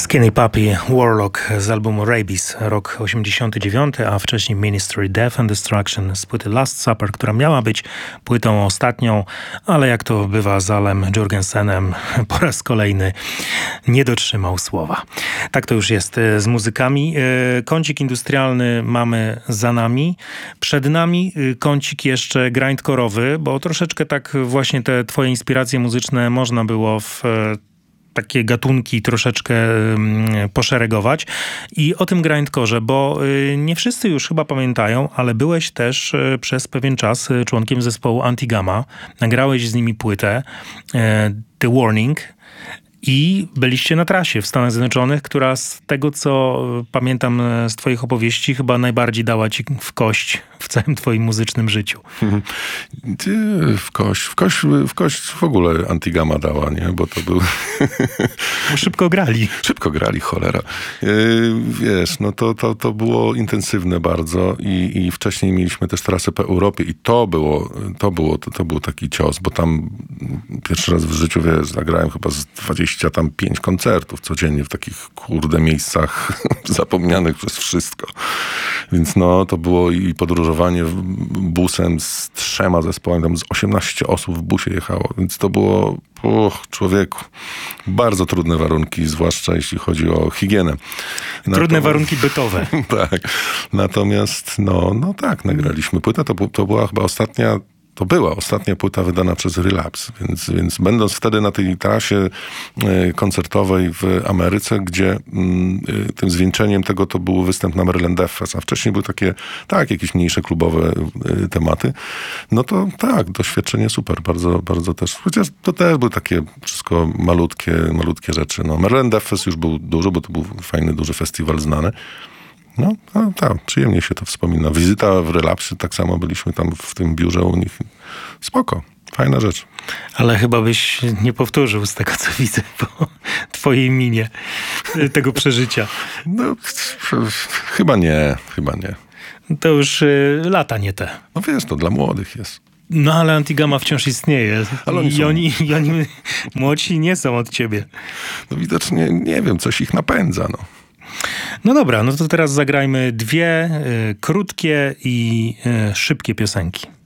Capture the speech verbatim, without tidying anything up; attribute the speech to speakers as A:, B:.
A: Skinny Puppy, Warlock z albumu Rabies, rok osiemdziesiąty dziewiąty, a wcześniej Ministry Death and Destruction z płyty Last Supper, która miała być płytą ostatnią, ale jak to bywa z Alem Jurgensenem, po raz kolejny nie dotrzymał słowa. Tak to już jest z muzykami. Kącik industrialny mamy za nami. Przed nami kącik jeszcze grindcore'owy, bo troszeczkę tak właśnie te twoje inspiracje muzyczne można było w takie gatunki troszeczkę poszeregować. I o tym grindcorze, bo nie wszyscy już chyba pamiętają, ale byłeś też przez pewien czas członkiem zespołu Anti-Gamma. Nagrałeś z nimi płytę The Warning i byliście na trasie w Stanach Zjednoczonych, która z tego, co pamiętam z twoich opowieści, chyba najbardziej dała ci w kość w całym twoim muzycznym życiu.
B: Ty, w kość, w kość, w kość w ogóle Anti-Gamma dała, nie? Bo to był...
A: Bo szybko grali.
B: Szybko grali, cholera. Yy, wiesz, no to, to, to było intensywne bardzo i, i wcześniej mieliśmy też trasę po Europie i to było, to było, to, to był taki cios, bo tam pierwszy raz w życiu, wiesz, zagrałem chyba z dwadzieścia tam pięć koncertów codziennie w takich kurde miejscach zapomnianych przez wszystko. Więc no, to było i podróżowanie busem z trzema zespołami, tam z osiemnaście osób w busie jechało, więc to było, och, człowieku, bardzo trudne warunki, zwłaszcza jeśli chodzi o higienę.
A: Trudne Natomiast, warunki bytowe.
B: Tak. Natomiast, no, no tak, nagraliśmy płytę, to, to była chyba ostatnia To była ostatnia płyta wydana przez Relapse, więc, więc będąc wtedy na tej trasie koncertowej w Ameryce, gdzie mm, tym zwieńczeniem tego to był występ na Maryland Death Fest, a wcześniej były takie, tak, jakieś mniejsze klubowe y, tematy, no to tak, doświadczenie super, bardzo, bardzo też, chociaż to też były takie wszystko malutkie, malutkie rzeczy. No, Maryland Death Fest już był duży, bo to był fajny, duży festiwal znany. No, no tak, przyjemnie się to wspomina. Wizyta w Relapsie, tak samo byliśmy tam w tym biurze u nich. Spoko, fajna rzecz.
A: Ale chyba byś nie powtórzył z tego, co widzę po twojej minie tego przeżycia.
B: No, chyba nie, chyba nie.
A: To już y, lata nie te.
B: No wiesz, to dla młodych jest.
A: No ale Anti-Gamma wciąż istnieje.
B: Ale oni
A: I,
B: są...
A: oni, I oni młodsi nie są od ciebie.
B: No widocznie, nie wiem, coś ich napędza, no.
A: No dobra, no to teraz zagrajmy dwie y, krótkie i y, szybkie piosenki.